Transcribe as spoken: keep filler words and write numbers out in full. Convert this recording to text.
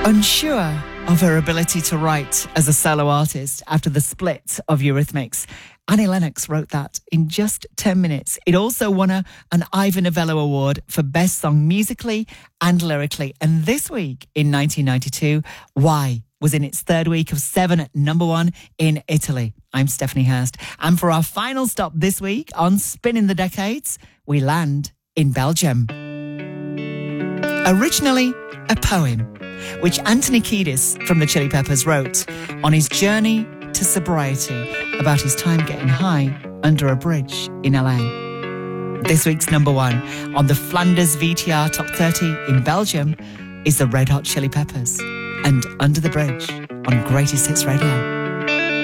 Unsure of her ability to write as a solo artist after the split of Eurythmics, Annie Lennox wrote that in just ten minutes. It also won her an Ivor Novello Award for Best Song musically and lyrically. And this week, in nineteen ninety-two, Why was in its third week of seven at number one in Italy. I'm Stephanie Hurst. And for our final stop this week on Spinning the Decades, we land in Belgium. Originally a poem, which Anthony Kiedis from the Chili Peppers wrote on his journey to sobriety about his time getting high under a bridge in L A. This week's number one on the Flanders V T R Top thirty in Belgium is the Red Hot Chili Peppers and Under the Bridge on Greatest Hits Radio.